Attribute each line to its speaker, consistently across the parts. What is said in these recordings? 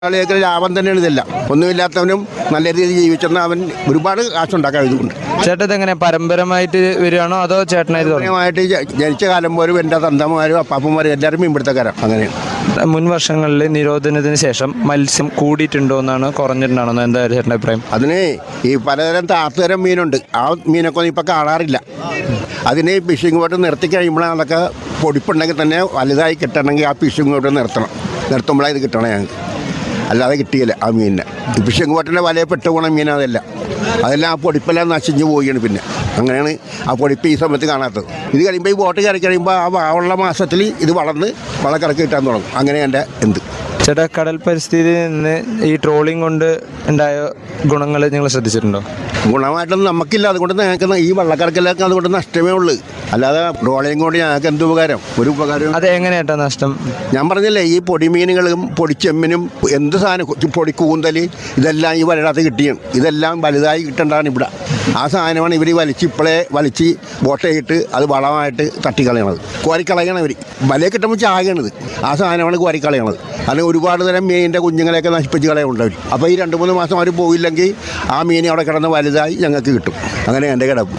Speaker 1: ആളുകൾക്ക് ലാഭം തന്നെയാണ് ഇതെല്ലാം. ഒന്നുമില്ലാത്തവനും നല്ല രീതിയിൽ ജീവിച്ചെന്ന അവൻ ഒരുപാട് കാശുണ്ടാക്കാൻ ഇതുകൊണ്ട്.
Speaker 2: ചേട്ടൻ എങ്ങനെ പരമ്പരമായിട്ട് വരികയാണോ അതോ ചേട്ടനായിട്ട്
Speaker 1: ജനിച്ച കാലം പോലും എൻ്റെ തന്തമാരും അപ്പാപ്പന്മാരും എല്ലാവരും മീൻപിടുത്തക്കാരാണ്. അങ്ങനെയാണ്.
Speaker 2: മുൻ വർഷങ്ങളിൽ നിരോധനത്തിന് ശേഷം മത്സ്യം കൂടിയിട്ടുണ്ടോ എന്നാണ് കുറഞ്ഞിട്ടുണ്ടാണോ എന്താ ചേട്ടൻ്റെ അഭിപ്രായം?
Speaker 1: അതിന് ഈ പലതരം താത്തുതരം മീനുണ്ട്. ആ മീനൊക്കെ ഒന്നും ഇപ്പം കാണാറില്ല. അതിന് ഫിഷിംഗ് ബോട്ട് നിർത്തി കഴിയുമ്പോഴാണ് അതൊക്കെ പൊടിപ്പുണ്ടെങ്കിൽ തന്നെ വലുതായി കിട്ടണമെങ്കിൽ ആ ഫിഷിംഗ് ബോട്ട് നിർത്തുമ്പോഴാണ് ഇത് കിട്ടണം ഞങ്ങൾക്ക്. അല്ലാതെ കിട്ടിയില്ല ആ മീനിനെ. ഈ ഫിഷിംഗ് ബോട്ടിൻ്റെ വലയെ പെട്ട് പോണ മീനതെല്ലാം ആ പൊടിപ്പെല്ലാം നശിഞ്ഞ് പോവുകയാണ്. പിന്നെ അങ്ങനെയാണ് ആ പൊടിപ്പ് ഈ സമയത്ത് കാണാത്തത്. ഇത് കഴിയുമ്പോൾ ഈ ബോട്ട് കയറി കഴിയുമ്പോൾ ആ വാവുള്ള മാസത്തിൽ ഇത് വളർന്ന് വളക്കിറക്കി കിട്ടാൻ തുടങ്ങും. അങ്ങനെ എൻ്റെ
Speaker 2: ചേട്ടാ, കടൽ പരിസ്ഥിതിയിൽ നിന്ന് ഈ ട്രോളിംഗ് കൊണ്ട് ഉണ്ടായ ഗുണങ്ങൾ നിങ്ങൾ ശ്രദ്ധിച്ചിട്ടുണ്ടോ?
Speaker 1: ഗുണമായിട്ടൊന്നും നമുക്കില്ല. അതുകൊണ്ട് ഞങ്ങൾക്ക് ഈ വള്ളക്കാർക്കെല്ലാം അതുകൊണ്ട് നഷ്ടമേ ഉള്ളൂ. അല്ലാതെ ട്രോളിംഗ് കൊണ്ട് ഞങ്ങൾക്ക് എന്ത് ഉപകാരം? ഒരു ഉപകാരം.
Speaker 2: അത് എങ്ങനെയാട്ടാ നഷ്ടം?
Speaker 1: ഞാൻ പറഞ്ഞില്ലേ, ഈ പൊടിമീനുകളും പൊടിച്ചെമ്മിനും എന്ത് സാധനം പൊടി കൂന്തൽ ഇതെല്ലാം ഈ വലയിടത്ത് കിട്ടിയും ഇതെല്ലാം വലുതായി കിട്ടേണ്ടതാണ് ഇവിടെ. ആ സാധനമാണ് ഇവർ വലിച്ച് ബോട്ടയിട്ട് അത് വളമായിട്ട് തട്ടിക്കളയണത്, കോരിക്കളയണം. ഇവർ വലയെ കിട്ടുമ്പോൾ ചാകണത് ആ സാധനമാണ് കോരിക്കളയണത്. അല്ലെങ്കിൽ ഒരുപാട് തരം മീനിൻ്റെ കുഞ്ഞുങ്ങളെയൊക്കെ നശിപ്പിച്ച് കളയുണ്ട് അവർ. അപ്പോൾ ഈ 2-3 മാസം അവർ പോയില്ലെങ്കിൽ ആ മീൻ അവിടെ കിടന്ന് വലുതായി ഞങ്ങൾക്ക് കിട്ടും. അങ്ങനെ എൻ്റെ കിടപ്പ്.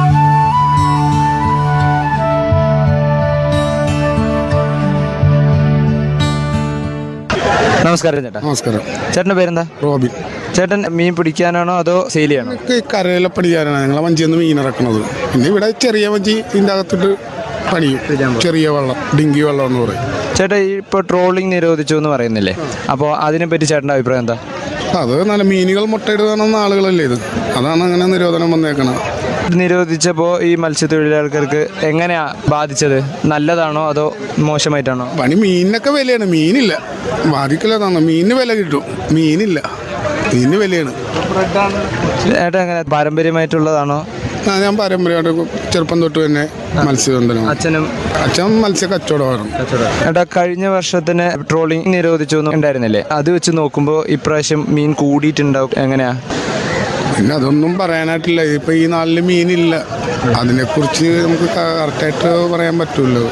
Speaker 2: നമസ്കാരം ചേട്ടാ.
Speaker 3: നമസ്കാരം.
Speaker 2: ചേട്ടൻ്റെ പേരെന്താ?
Speaker 3: റോബിൻ.
Speaker 2: ചേട്ടൻ മീൻ പിടിക്കാനാണോ അതോ സെയിൽ ചെയ്യണോ?
Speaker 3: കരയിലെ പണിക്കാരാണ് ഞങ്ങളെ വഞ്ചിന്ന് മീൻ ഇറക്കുന്നത്. പിന്നെ ഇവിടെ ചെറിയ വഞ്ചി ഇതിൻ്റെ അകത്തിട്ട് പണിയും. ചെറിയ വെള്ളം, ഡിങ്കി വെള്ളം എന്ന് പറയും.
Speaker 2: ചേട്ടാ, ഇപ്പോൾ ട്രോളിംഗ് നിരോധിച്ചു എന്ന് പറയുന്നില്ലേ, അപ്പോൾ അതിനെപ്പറ്റി ചേട്ടൻ്റെ അഭിപ്രായം എന്താ?
Speaker 3: അത് നല്ല മീനുകൾ മുട്ടയിടുന്ന ആളുകളല്ലേ ഇത്, അതാണ് അങ്ങനെ നിരോധനം വന്നേക്കണത്.
Speaker 2: നിരോധിച്ചപ്പോൾ ഈ മത്സ്യത്തൊഴിലാളികൾക്ക് എങ്ങനെയാ ബാധിച്ചത്? നല്ലതാണോ അതോ മോശമായിട്ടാണോ?
Speaker 3: മീനിനൊക്കെ വിലയാണ്, മീനില്ല. ബാധിക്കില്ലതാണ്. മീനിന് വില കിട്ടും, മീനില്ല. മീനിന് വിലയാണ്.
Speaker 2: ചേട്ടാ, എങ്ങനെ പാരമ്പര്യമായിട്ടുള്ളതാണോ?
Speaker 3: ഞാൻ പാരമ്പര്യമായിട്ട് ചെറുപ്പം തൊട്ട് തന്നെ മത്സ്യബന്ധനം. അച്ഛൻ മത്സ്യ കച്ചവടമാണ്.
Speaker 2: ചേട്ടാ, കഴിഞ്ഞ വർഷത്തിന് ട്രോളിംഗ് നിരോധിച്ചു ഉണ്ടായിരുന്നില്ലേ, അത് വെച്ച് നോക്കുമ്പോൾ ഇപ്രാവശ്യം മീൻ കൂടിയിട്ടുണ്ടാവും. എങ്ങനെയാ?
Speaker 3: പിന്നെ അതൊന്നും പറയാനായിട്ടില്ല. ഇപ്പം ഈ നാളിൽ മീനില്ല. അതിനെക്കുറിച്ച് നമുക്ക് കറക്റ്റായിട്ട് പറയാൻ പറ്റുമല്ലോ.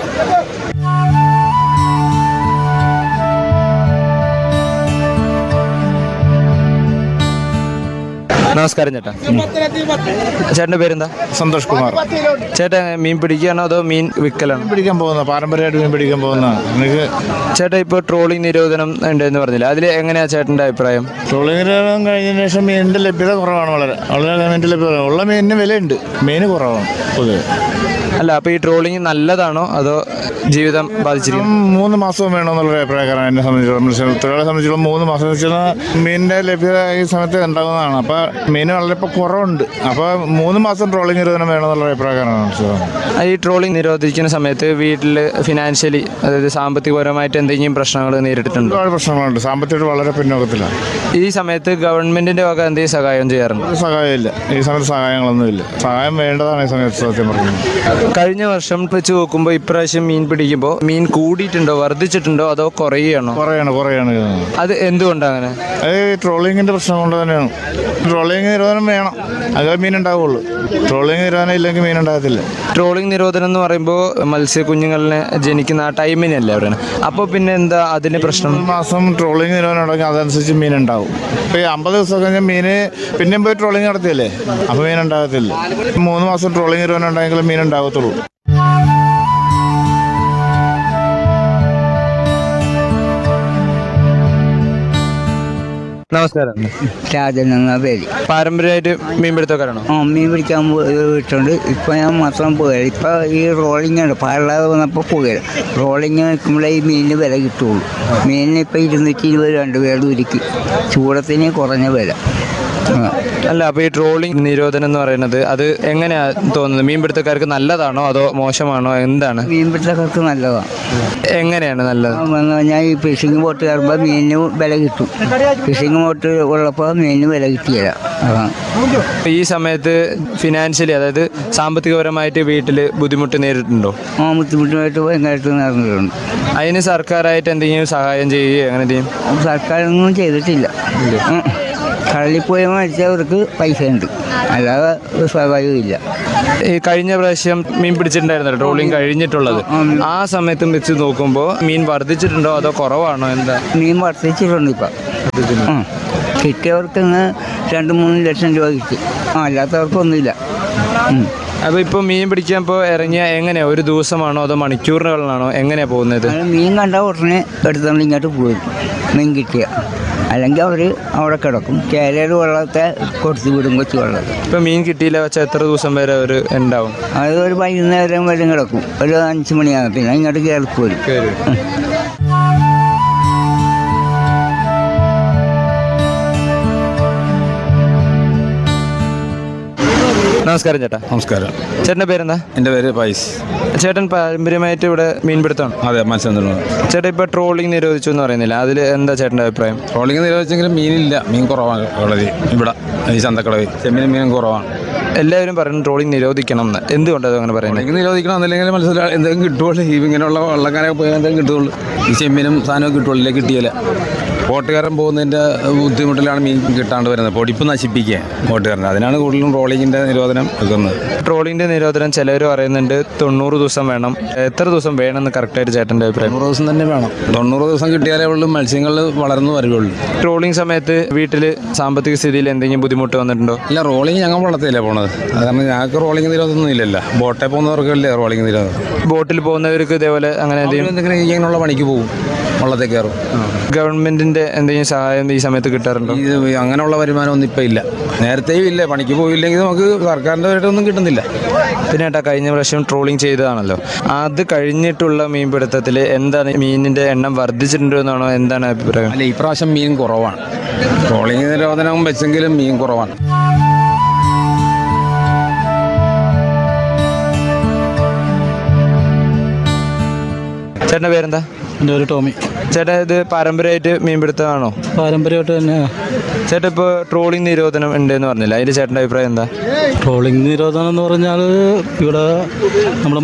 Speaker 2: നമസ്കാരം ചേട്ടാ. ചേട്ടൻ്റെ പേരെന്താ?
Speaker 4: സന്തോഷ് കുമാർ.
Speaker 2: ചേട്ടൻ മീൻ പിടിക്കുകയാണോ അതോ മീൻ വിൽക്കലാണോ?
Speaker 4: പിടിക്കാൻ പോകുന്ന പാരമ്പര്യമായിട്ട് മീൻ പിടിക്കാൻ പോകുന്ന എനിക്ക്.
Speaker 2: ചേട്ടാ, ഇപ്പോൾ ട്രോളിംഗ് നിരോധനം ഉണ്ടെന്ന് പറഞ്ഞില്ല, അതിൽ എങ്ങനെയാ ചേട്ടൻ്റെ അഭിപ്രായം?
Speaker 4: ട്രോളിംഗ് നിരോധനം കഴിഞ്ഞതിന് ശേഷം മീനിൻ്റെ ലഭ്യത കുറവാണ്. വളരെ മീനിൻ്റെ ലഭ്യത ഉള്ള മീനിന് വിലയുണ്ട്, മീൻ കുറവാണ് പൊതുവെ.
Speaker 2: അല്ല, അപ്പോൾ ഈ ട്രോളിംഗ് നല്ലതാണോ അതോ ജീവിതം ബാധിച്ചിരിക്കും?
Speaker 4: 3 മാസവും വേണമെന്നുള്ള അഭിപ്രായക്കാരാണ് എന്നെ സംബന്ധിച്ചിടത്തോളം. തൊഴിലാളെ സംബന്ധിച്ചിടത്തോളം 3 മാസം എന്ന് വെച്ചാൽ മീനിൻ്റെ ലഭ്യത ഈ സമയത്ത് ഉണ്ടാകുന്നതാണ്. അപ്പോൾ മീൻ വളരെ ഇപ്പോൾ കുറവുണ്ട്. അപ്പോൾ 3 മാസം ട്രോളിംഗ് നിരോധനം വേണമെന്നുള്ള അഭിപ്രായക്കാരാണ്.
Speaker 2: ഈ ട്രോളിംഗ് നിരോധിക്കുന്ന സമയത്ത് വീട്ടിൽ ഫിനാൻഷ്യലി, അതായത് സാമ്പത്തികപരമായിട്ട് എന്തെങ്കിലും പ്രശ്നങ്ങൾ നേരിട്ടിട്ടുണ്ടോ?
Speaker 4: ഒരുപാട് പ്രശ്നങ്ങളുണ്ട്. സാമ്പത്തികമായിട്ട് വളരെ പിന്നോക്കത്തിലാണ്.
Speaker 2: ഈ സമയത്ത് ഗവൺമെന്റിന്റെ വക എന്തെങ്കിലും സഹായം ചെയ്യാറുണ്ട്?
Speaker 4: സഹായമില്ല, ഈ സമയത്ത് സഹായങ്ങളൊന്നുമില്ല. സഹായം വേണ്ടതാണ് ഈ സമയത്ത് സത്യം പറയുന്നത്.
Speaker 2: കഴിഞ്ഞ വർഷം വെച്ച് നോക്കുമ്പോൾ ഇപ്രാവശ്യം മീൻ പിടിക്കുമ്പോൾ മീൻ കൂടിയിട്ടുണ്ടോ, വർദ്ധിച്ചിട്ടുണ്ടോ അതോ കുറയുകയാണോ?
Speaker 4: കുറയാണ്.
Speaker 2: അത് എന്തുകൊണ്ടാണ് അങ്ങനെ?
Speaker 4: അത് ട്രോളിങ്ങിന്റെ പ്രശ്നം കൊണ്ട് തന്നെയാണ്. ട്രോളിംഗ് നിരോധനം വേണം, അതേ മീൻ ഉണ്ടാവുള്ളൂ. ട്രോളിംഗ് നിരോധനം ഇല്ലെങ്കിൽ മീൻ ഉണ്ടാകത്തില്ല.
Speaker 2: ട്രോളിംഗ് നിരോധനം എന്ന് പറയുമ്പോൾ മത്സ്യക്കുഞ്ഞുങ്ങളിനെ ജനിക്കുന്ന ആ ടൈമിനല്ലേ അവരാണ്. അപ്പോൾ പിന്നെ എന്താ അതിന് പ്രശ്നം?
Speaker 4: 3 മാസം ട്രോളിംഗ് നിരോധനം ഉണ്ടെങ്കിൽ അതനുസരിച്ച് മീൻ ഉണ്ടാവും. ഇപ്പോൾ ഈ 50 ദിവസം കഴിഞ്ഞാൽ മീന് പിന്നെയും പോയി ട്രോളിംഗ് നടത്തിയല്ലേ, അപ്പോൾ മീൻ ഉണ്ടാകത്തില്ല. 3 മാസം ട്രോളിംഗ് നിരോധനം ഉണ്ടെങ്കിൽ മീൻ ഉണ്ടാകത്തുള്ളൂ.
Speaker 2: നമസ്കാരം.
Speaker 5: രാജൻ എന്ന പേര്.
Speaker 2: പാരമ്പര്യമായിട്ട് മീൻ പിടുത്തക്കാരാണോ?
Speaker 5: മീൻ പിടിക്കാൻ പോയിട്ടുണ്ട്. ഇപ്പം ഞാൻ മാത്രം പോയത്. ഇപ്പം ഈ റോളിംഗ് ഉണ്ട്, പാടാതെ വന്നപ്പോൾ പോയത്. റോളിംഗ് നിൽക്കുമ്പോഴേ ഈ മീനിന് വില കിട്ടുള്ളൂ. മീനിന് ഇപ്പം 220 2 ചൂടത്തിന് കുറഞ്ഞ വില.
Speaker 2: അല്ല, അപ്പോൾ ഈ ട്രോളിംഗ് നിരോധനം എന്ന് പറയുന്നത് അത് എങ്ങനെയാ തോന്നുന്നത്? മീൻപിടുത്തക്കാർക്ക് നല്ലതാണോ അതോ മോശമാണോ, എന്താണ്?
Speaker 5: മീൻപിടുത്തക്കാർക്ക് നല്ലതാണ്.
Speaker 2: എങ്ങനെയാണ് നല്ലത്?
Speaker 5: ഞാൻ ഈ ഫിഷിംഗ് ബോട്ട് കയറുമ്പോൾ മീനിന് വില കിട്ടും. ഫിഷിംഗ് ബോട്ട് ഉള്ളപ്പോൾ മീനിന് വില കിട്ടിയില്ല. അതാണ്.
Speaker 2: ഈ സമയത്ത് ഫിനാൻഷ്യലി, അതായത് സാമ്പത്തികപരമായിട്ട് വീട്ടിൽ ബുദ്ധിമുട്ട് നേരിട്ടുണ്ടോ?
Speaker 5: ബുദ്ധിമുട്ടുമായിട്ട് ഭയങ്കരമായിട്ട് നടന്നിട്ടുണ്ട്.
Speaker 2: അതിന് സർക്കാരായിട്ട് എന്തെങ്കിലും സഹായം ചെയ്യുകയോ അങ്ങനെ ചെയ്യും?
Speaker 5: സർക്കാരൊന്നും ചെയ്തിട്ടില്ല. കടലിൽ പോയി മേടിച്ചവർക്ക് പൈസ ഉണ്ട്, അല്ലാതെ സഹായമില്ല.
Speaker 2: ഈ കഴിഞ്ഞ പ്രാവശ്യം മീൻ പിടിച്ചിട്ടുണ്ടായിരുന്നല്ലോ, ട്രോളിംഗ് കഴിഞ്ഞിട്ടുള്ളത്, ആ സമയത്തും വെച്ച് നോക്കുമ്പോൾ മീൻ വർദ്ധിച്ചിട്ടുണ്ടോ അതോ കുറവാണോ, എന്താ?
Speaker 5: മീൻ വർദ്ധിച്ചിട്ടുണ്ട്. ഇപ്പം കിട്ടിയവർക്ക് ഇന്ന് 2-3 ലക്ഷം രൂപ കിട്ടി. അല്ലാത്തവർക്കൊന്നുമില്ല.
Speaker 2: അപ്പോൾ ഇപ്പോൾ മീൻ പിടിക്കാൻ ഇപ്പോൾ ഇറങ്ങിയ എങ്ങനെയാണ്, ഒരു ദിവസമാണോ അതോ മണിക്കൂറുകളിലാണോ എങ്ങനെയാണ് പോകുന്നത്?
Speaker 5: മീൻ കണ്ടാൽ ഉടനെ എടുത്തുകൊണ്ട് ഇങ്ങോട്ട് പോകും മീൻ കിട്ടിയ. അല്ലെങ്കിൽ അവർ അവിടെ കിടക്കും. കേരള വെള്ളത്തെ കൊടുത്തു വിടും, കൊച്ചു വെള്ളം.
Speaker 2: ഇപ്പോൾ മീൻ കിട്ടിയില്ല വെച്ചാൽ എത്ര ദിവസം വരെ ഒരു ഉണ്ടാവും?
Speaker 5: അത് ഒരു വൈകുന്നേരം വരെ കിടക്കും. ഒരു 5 മണിയാണ്, പിന്നെ ഇങ്ങോട്ട് കയറി പോരും.
Speaker 2: നമസ്കാരം ചേട്ടാ.
Speaker 6: നമസ്കാരം.
Speaker 2: ചേട്ടൻ്റെ പേരെന്താ?
Speaker 6: എൻ്റെ പേര് പൈസ്.
Speaker 2: ചേട്ടൻ പാരമ്പര്യമായിട്ട് ഇവിടെ മീൻപിടുത്തമാണ്?
Speaker 6: അതെ, മത്സ്യബന്ധനം.
Speaker 2: ചേട്ടാ ഇപ്പോൾ ട്രോളിംഗ് നിരോധിച്ചു എന്ന് പറയുന്നില്ല, അതിൽ എന്താ ചേട്ടൻ്റെ അഭിപ്രായം?
Speaker 6: ട്രോളിംഗ് നിരോധിച്ചെങ്കിലും മീനില്ല, മീൻ കുറവാണ് വളരെ ഇവിടെ ഈ ചന്തക്കടവിൽ. ചെമ്മീനും കുറവാണ്.
Speaker 2: എല്ലാവരും പറയുന്നത് ട്രോളിംഗ് നിരോധിക്കണം എന്ന്. എന്തുകൊണ്ടത് അങ്ങനെ പറയുന്നത്?
Speaker 6: ട്രോളിംഗ് നിരോധിക്കണം, അതല്ലെങ്കിൽ മത്സ്യം എന്തെങ്കിലും കിട്ടുള്ളൂ. ഇങ്ങനെയുള്ള വള്ളക്കാരൊക്കെ പോയാൽ എന്തെങ്കിലും കിട്ടുള്ളൂ. ഈ ചെമ്മീനും സാധനവും കിട്ടുള്ളൂ, കിട്ടിയില്ല. ബോട്ടുകാരൻ പോകുന്നതിൻ്റെ ബുദ്ധിമുട്ടിലാണ് മീൻ കിട്ടാണ്ട് വരുന്നത്. പൊടിപ്പ് നശിപ്പിക്കുക ബോട്ടുകാരൻ. അതിനാണ് കൂടുതലും ട്രോളിങ്ങിൻ്റെ നിരോധനം വെക്കുന്നത്.
Speaker 2: ട്രോളിങ്ങിൻ്റെ നിരോധനം ചിലർ പറയുന്നുണ്ട് 90 ദിവസം വേണം. എത്ര ദിവസം വേണമെന്ന് കറക്റ്റായിട്ട് ചേട്ടൻ്റെ അഭിപ്രായം?
Speaker 6: 90 ദിവസം തന്നെ വേണം. 90 ദിവസം കിട്ടിയാലേ ഉള്ളൂ മത്സ്യങ്ങൾ വളർന്നു വരുള്ളൂ.
Speaker 2: ട്രോളിംഗ് സമയത്ത് വീട്ടിൽ സാമ്പത്തിക സ്ഥിതിയിൽ എന്തെങ്കിലും ബുദ്ധിമുട്ട് വന്നിട്ടുണ്ടോ?
Speaker 6: ഇല്ല, റോളിങ് ഞങ്ങൾ വള്ളത്തിലല്ലേ പോണത്. അത് കാരണം ഞങ്ങൾക്ക് റോളിങ് നിരോധനമൊന്നും ഇല്ലല്ലോ. ബോട്ടിൽ പോകുന്നവർക്കല്ലേ റോളിങ് നിരോധനം.
Speaker 2: ബോട്ടിൽ പോകുന്നവർക്ക് ഇതേപോലെ അങ്ങനെ
Speaker 6: എന്തെങ്കിലും ഇങ്ങനെയുള്ള പണിക്ക് പോകും, വള്ളത്തിൽ കയറും.
Speaker 2: ഗവൺമെന്റിന്റെ എന്തെങ്കിലും സഹായം ഈ സമയത്ത് കിട്ടാറുണ്ടോ?
Speaker 6: ഇത് അങ്ങനെയുള്ള വരുമാനമൊന്നും ഇപ്പം ഇല്ല. നേരത്തെയും ഇല്ല. പണിക്ക് പോയില്ലെങ്കിൽ നമുക്ക് സർക്കാരിൻ്റെ ഒന്നും കിട്ടുന്നില്ല.
Speaker 2: പിന്നെ ഏട്ടാ, കഴിഞ്ഞ പ്രാവശ്യം ട്രോളിംഗ് ചെയ്തതാണല്ലോ, അത് കഴിഞ്ഞിട്ടുള്ള മീൻപിടുത്തത്തിൽ എന്താണ് മീനിന്റെ എണ്ണം വർദ്ധിച്ചിട്ടുണ്ടോ എന്നാണോ, എന്താണ് അഭിപ്രായം?
Speaker 6: അല്ല, ഇപ്രാവശ്യം മീൻ കുറവാണ്. ട്രോളിംഗ് നിരോധനം വെച്ചെങ്കിലും മീൻ കുറവാണ്.
Speaker 2: ചേട്ടൻ്റെ പേരെന്താ?
Speaker 7: എൻ്റെ ഒരു ടോമി.
Speaker 2: ചേട്ടാ, ഇത് പാരമ്പര്യമായിട്ട് മീൻപിടുത്തമാണോ?
Speaker 7: പാരമ്പര്യമായിട്ട് തന്നെ.
Speaker 2: ചേട്ടാ, ഇപ്പോൾ ട്രോളിംഗ് നിരോധനം ഉണ്ടെന്ന് പറഞ്ഞില്ല, അതിൻ്റെ ചേട്ടൻ്റെ അഭിപ്രായം എന്താ?
Speaker 7: ട്രോളിംഗ് നിരോധനം എന്ന് പറഞ്ഞാൽ ഇവിടെ നമ്മുടെ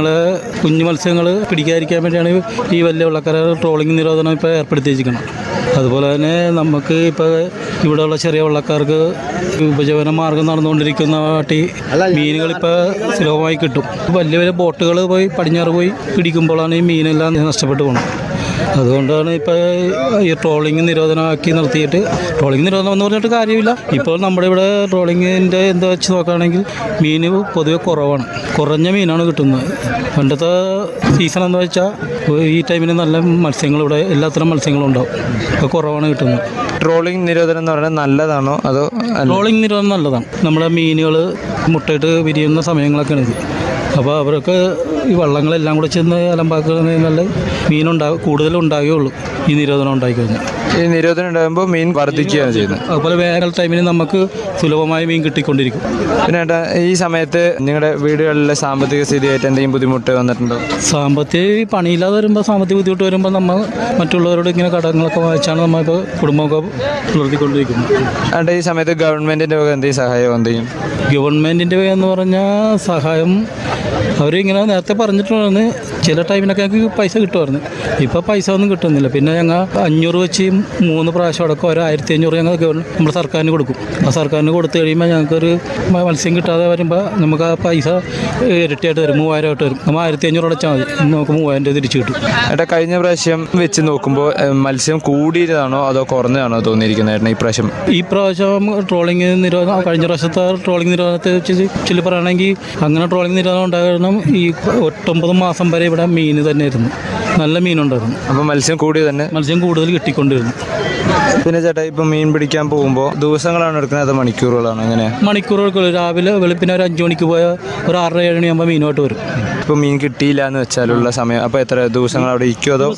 Speaker 7: കുഞ്ഞു മത്സ്യങ്ങൾ പിടിക്കാതിരിക്കാൻ വേണ്ടിയാണ് ഈ വലിയ വള്ളക്കാരെ ട്രോളിംഗ് നിരോധനം ഇപ്പോൾ ഏർപ്പെടുത്തിയിരിക്കണം. അതുപോലെ തന്നെ നമുക്ക് ഇപ്പോൾ ഇവിടെയുള്ള ചെറിയ വള്ളക്കാർക്ക് ഉപജീവന മാർഗം നടന്നുകൊണ്ടിരിക്കുന്ന മീനുകളിപ്പോൾ സുലഭമായി കിട്ടും. വലിയ വലിയ ബോട്ടുകൾ പോയി പടിഞ്ഞാറ് പോയി പിടിക്കുമ്പോഴാണ് ഈ മീനെല്ലാം നഷ്ടപ്പെട്ടു പോകുന്നത്. അതുകൊണ്ടാണ് ഇപ്പോൾ ഈ ട്രോളിംഗ് നിരോധനമാക്കി നിർത്തിയിട്ട്. ട്രോളിംഗ് നിരോധനം എന്ന് പറഞ്ഞിട്ട് കാര്യമില്ല. ഇപ്പോൾ നമ്മുടെ ഇവിടെ ട്രോളിങ്ങിൻ്റെ എന്താ വെച്ച് നോക്കുകയാണെങ്കിൽ മീൻ പൊതുവെ കുറവാണ്. കുറഞ്ഞ മീനാണ് കിട്ടുന്നത്. പണ്ടത്തെ സീസൺ എന്ന് വെച്ചാൽ ഈ ടൈമിന് നല്ല മത്സ്യങ്ങൾ ഇവിടെ എല്ലാത്തരം മത്സ്യങ്ങളും ഉണ്ടാവും. ഇപ്പോൾ കുറവാണ് കിട്ടുന്നത്.
Speaker 2: ട്രോളിംഗ് നിരോധനം എന്ന് പറയുന്നത് നല്ലതാണോ അതോ?
Speaker 7: ട്രോളിംഗ് നിരോധനം നല്ലതാണ്. നമ്മുടെ മീനുകൾ മുട്ടയിട്ട് വിരിയുന്ന സമയങ്ങളൊക്കെയാണ് ഇത്. അപ്പോൾ അവർക്ക് ഈ വള്ളങ്ങളെല്ലാം കൂടെ ചെന്ന് അലമ്പാക്കുന്നതിനാൽ കൂടുതലുണ്ടാകുകയുള്ളൂ ഈ നിരോധനം ഉണ്ടായിക്കഴിഞ്ഞാൽ.
Speaker 2: ഈ നിരോധനം ഉണ്ടാകുമ്പോൾ മീൻ വർദ്ധിക്കുകയാണ് ചെയ്യുന്നത്.
Speaker 7: അതുപോലെ വേനൽ ടൈമിന് നമുക്ക് സുലഭമായ മീൻ കിട്ടിക്കൊണ്ടിരിക്കും.
Speaker 2: പിന്നെ ഏട്ടാ, ഈ സമയത്ത് നിങ്ങളുടെ വീടുകളിലെ സാമ്പത്തിക സ്ഥിതിയായിട്ട് എന്തെങ്കിലും ബുദ്ധിമുട്ട് വന്നിട്ടുണ്ടോ?
Speaker 7: പണിയില്ലാതെ വരുമ്പോൾ സാമ്പത്തിക ബുദ്ധിമുട്ട് വരുമ്പോൾ നമ്മൾ മറ്റുള്ളവരോട് ഇങ്ങനെ കടങ്ങളൊക്കെ വാങ്ങിച്ചാണ് നമ്മളിപ്പോൾ കുടുംബമൊക്കെ പുലർത്തിക്കൊണ്ടിരിക്കുന്നത്.
Speaker 2: ഏട്ടാ, ഈ സമയത്ത് ഗവൺമെൻറ്റിൻ്റെ എന്തെങ്കിലും സഹായം എന്തെങ്കിലും?
Speaker 7: ഗവൺമെൻറ്റിൻ്റെ എന്ന് പറഞ്ഞാൽ സഹായം അവരിങ്ങനെ നേരത്തെ പറഞ്ഞിട്ടുണ്ടായിരുന്നു. ചില ടൈമിനൊക്കെ ഞങ്ങൾക്ക് പൈസ കിട്ടുമായിരുന്നു. ഇപ്പോൾ പൈസ ഒന്നും കിട്ടുന്നില്ല. പിന്നെ ഞങ്ങൾ 500 വെച്ച് 3 പ്രാവശ്യം അടക്കം 1500 ഞങ്ങൾ നമ്മുടെ സർക്കാരിന് കൊടുക്കും. ആ സർക്കാരിന് കൊടുത്തു കഴിയുമ്പോൾ ഞങ്ങൾക്കൊരു മത്സ്യം കിട്ടാതെ വരുമ്പോൾ നമുക്ക് ആ പൈസ ഇരട്ടിയായിട്ട് വരും, 3000 ആയിട്ട് വരും. നമ്മൾ 1500 അടച്ചാൽ മതി, നമുക്ക് 3000 തിരിച്ചു കിട്ടും.
Speaker 2: ഏട്ടാ, കഴിഞ്ഞ പ്രാവശ്യം വെച്ച് നോക്കുമ്പോൾ മത്സ്യം കൂടിയതാണോ അതോ കുറഞ്ഞതാണോ തോന്നിയിരിക്കുന്നത് ഈ പ്രാവശ്യം?
Speaker 7: ഈ പ്രാവശ്യം ട്രോളിംഗ് നിരോധനം കഴിഞ്ഞ പ്രാവശ്യത്തെ ട്രോളിംഗ് നിരോധനത്തെ വെച്ച് ചൊല്ലി പറയുകയാണെങ്കിൽ അങ്ങനെ ട്രോളിംഗ് നിരോധനം ഉണ്ടാകണം. ഈ 8-9 മാസം വരെ ഇവിടെ മീൻ തന്നെയായിരുന്നു, നല്ല മീനുണ്ടായിരുന്നു.
Speaker 2: അപ്പോൾ മത്സ്യം
Speaker 7: കൂടുതൽ കിട്ടിക്കൊണ്ടിരുന്നു.
Speaker 2: പിന്നെ ചേട്ടാ, ഇപ്പം മീൻ പിടിക്കാൻ പോകുമ്പോൾ ദിവസങ്ങളാണ് എടുക്കുന്നത് അതോ മണിക്കൂറുകളാണോ? എങ്ങനെ?
Speaker 7: മണിക്കൂറുകൾ. രാവിലെ വെളുപ്പിനെ ഒരു 5 മണിക്ക് പോയാൽ ഒരു 6-7 മണിയാകുമ്പോൾ മീനുമായിട്ട് വരും.
Speaker 2: ഇപ്പോൾ മീൻ കിട്ടിയില്ല എന്ന് വെച്ചാലുള്ള സമയം അപ്പോൾ എത്ര ദിവസങ്ങൾ അവിടെ ഇരിക്കുമോ അതോ?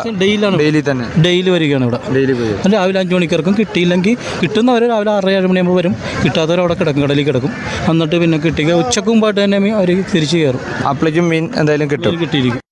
Speaker 2: ഡെയിലി
Speaker 7: വരികയാണ് ഇവിടെ. രാവിലെ 5 മണിക്ക് ഇറക്കും. കിട്ടിയില്ലെങ്കിൽ കിട്ടുന്നവർ രാവിലെ 6-7 മണിയാകുമ്പോൾ വരും. കിട്ടാത്തവർ അവിടെ കിടക്കും, കടലിൽ കിടക്കും. എന്നിട്ട് പിന്നെ ഉച്ചക്ക് മുമ്പായിട്ട് തന്നെ അവർ തിരിച്ചു കയറും.
Speaker 2: അപ്പോഴേക്കും മീൻ എന്തായാലും കിട്ടിയിരിക്കും.